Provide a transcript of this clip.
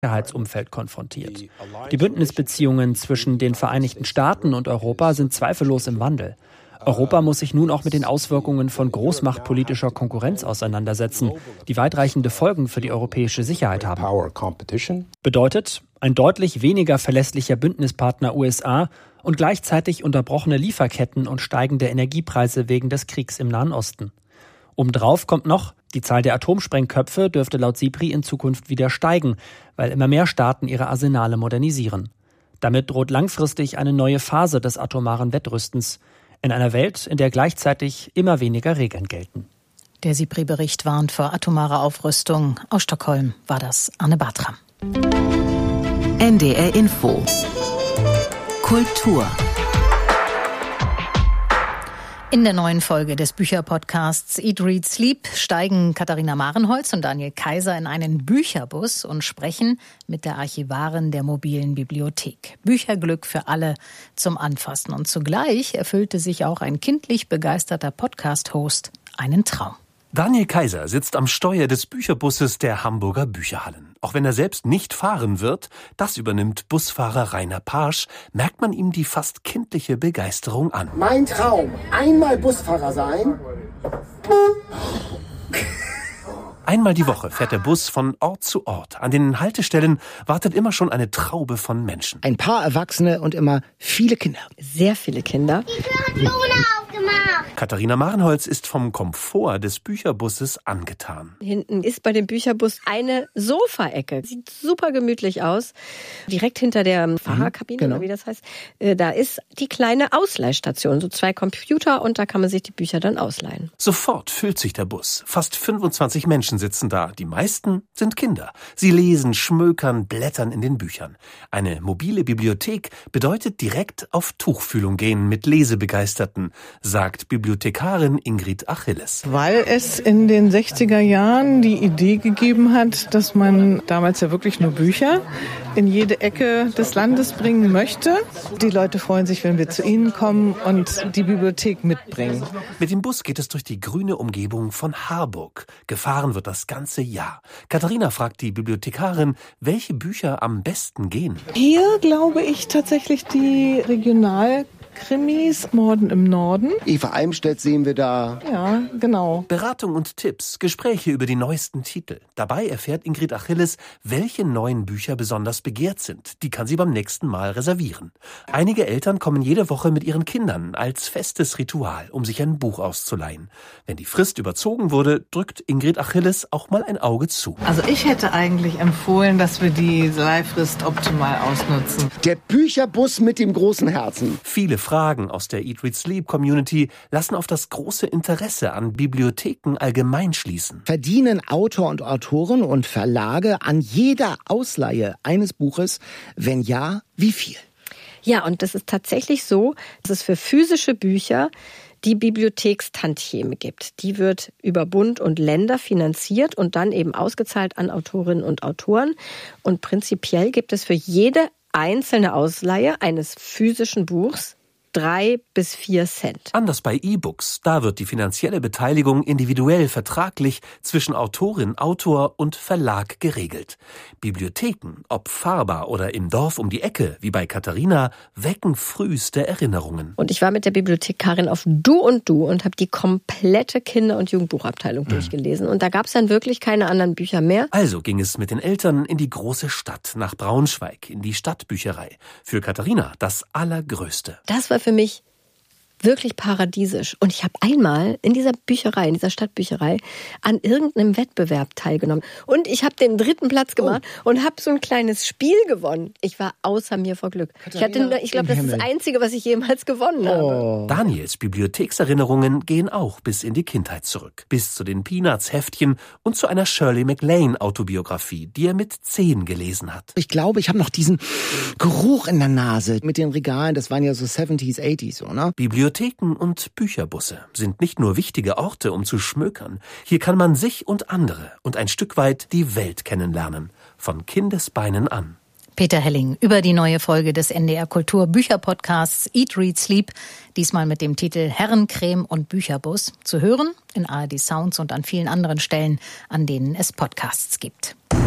Sicherheitsumfeld konfrontiert. Die Bündnisbeziehungen zwischen den Vereinigten Staaten und Europa sind zweifellos im Wandel. Europa muss sich nun auch mit den Auswirkungen von großmachtpolitischer Konkurrenz auseinandersetzen, die weitreichende Folgen für die europäische Sicherheit haben. Bedeutet, ein deutlich weniger verlässlicher Bündnispartner USA und gleichzeitig unterbrochene Lieferketten und steigende Energiepreise wegen des Kriegs im Nahen Osten. Obendrauf kommt noch, die Zahl der Atomsprengköpfe dürfte laut SIPRI in Zukunft wieder steigen, weil immer mehr Staaten ihre Arsenale modernisieren. Damit droht langfristig eine neue Phase des atomaren Wettrüstens in einer Welt, in der gleichzeitig immer weniger Regeln gelten. Der SIPRI-Bericht warnt vor atomarer Aufrüstung. Aus Stockholm war das Anne Bartram. NDR Info Kultur. In der neuen Folge des Bücherpodcasts Eat, Read, Sleep steigen Katharina Marenholz und Daniel Kaiser in einen Bücherbus und sprechen mit der Archivarin der mobilen Bibliothek. Bücherglück für alle zum Anfassen. Und zugleich erfüllte sich auch ein kindlich begeisterter Podcast-Host einen Traum. Daniel Kaiser sitzt am Steuer des Bücherbusses der Hamburger Bücherhallen. Auch wenn er selbst nicht fahren wird, das übernimmt Busfahrer Rainer Pasch, merkt man ihm die fast kindliche Begeisterung an. Mein Traum, einmal Busfahrer sein. Einmal die Woche fährt der Bus von Ort zu Ort. An den Haltestellen wartet immer schon eine Traube von Menschen. Ein paar Erwachsene und immer viele Kinder. Sehr viele Kinder. Die Tür hat Luna aufgemacht. Katharina Marenholz ist vom Komfort des Bücherbusses angetan. Hinten ist bei dem Bücherbus eine Sofaecke. Sieht super gemütlich aus. Direkt hinter der Fahrerkabine, genau. Oder wie das heißt, da ist die kleine Ausleihstation. So 2 Computer und da kann man sich die Bücher dann ausleihen. Sofort füllt sich der Bus. Fast 25 Menschen sitzen da. Die meisten sind Kinder. Sie lesen, schmökern, blättern in den Büchern. Eine mobile Bibliothek bedeutet direkt auf Tuchfühlung gehen mit Lesebegeisterten, sagt Bibliothekarin Ingrid Achilles. Weil es in den 60er Jahren die Idee gegeben hat, dass man damals ja wirklich nur Bücher in jede Ecke des Landes bringen möchte. Die Leute freuen sich, wenn wir zu ihnen kommen und die Bibliothek mitbringen. Mit dem Bus geht es durch die grüne Umgebung von Harburg. Gefahren wird das ganze Jahr. Katharina fragt die Bibliothekarin, welche Bücher am besten gehen. Hier glaube ich tatsächlich die Regionalkrimis, Morden im Norden. Eva Almstedt sehen wir da. Ja, genau. Beratung und Tipps, Gespräche über die neuesten Titel. Dabei erfährt Ingrid Achilles, welche neuen Bücher besonders begehrt sind. Die kann sie beim nächsten Mal reservieren. Einige Eltern kommen jede Woche mit ihren Kindern als festes Ritual, um sich ein Buch auszuleihen. Wenn die Frist überzogen wurde, drückt Ingrid Achilles auch mal ein Auge zu. Also ich hätte eigentlich empfohlen, dass wir die Leihfrist optimal ausnutzen. Der Bücherbus mit dem großen Herzen. Viele Fragen aus der Eat, Read, Sleep Community lassen auf das große Interesse an Bibliotheken allgemein schließen. Verdienen Autor und Autoren und Verlage an jeder Ausleihe eines Buches? Wenn ja, wie viel? Ja, und das ist tatsächlich so, dass es für physische Bücher die Bibliothekstantieme gibt. Die wird über Bund und Länder finanziert und dann eben ausgezahlt an Autorinnen und Autoren. Und prinzipiell gibt es für jede einzelne Ausleihe eines physischen Buchs 3 bis 4 Cent. Anders bei E-Books. Da wird die finanzielle Beteiligung individuell vertraglich zwischen Autorin, Autor und Verlag geregelt. Bibliotheken, ob fahrbar oder im Dorf um die Ecke, wie bei Katharina, wecken früheste Erinnerungen. Und ich war mit der Bibliothekarin auf Du und habe die komplette Kinder- und Jugendbuchabteilung durchgelesen. Und da gab es dann wirklich keine anderen Bücher mehr. Also ging es mit den Eltern in die große Stadt, nach Braunschweig, in die Stadtbücherei. Für Katharina das Allergrößte. Das war für mich wirklich paradiesisch. Und ich habe einmal in dieser Bücherei, in dieser Stadtbücherei, an irgendeinem Wettbewerb teilgenommen. Und ich habe den 3. Platz gemacht und habe so ein kleines Spiel gewonnen. Ich war außer mir vor Glück. Ich glaube, das ist das Einzige, was ich jemals gewonnen habe. Daniels Bibliothekserinnerungen gehen auch bis in die Kindheit zurück. Bis zu den Peanuts-Heftchen und zu einer Shirley MacLaine-Autobiografie, die er mit 10 gelesen hat. Ich glaube, ich habe noch diesen Geruch in der Nase mit den Regalen. Das waren ja so 70s, 80s, oder? Bibliotheken und Bücherbusse sind nicht nur wichtige Orte, um zu schmökern. Hier kann man sich und andere und ein Stück weit die Welt kennenlernen. Von Kindesbeinen an. Peter Helling über die neue Folge des NDR Kultur Bücherpodcasts Eat, Read, Sleep. Diesmal mit dem Titel Herrencreme und Bücherbus. Zu hören in ARD Sounds und an vielen anderen Stellen, an denen es Podcasts gibt.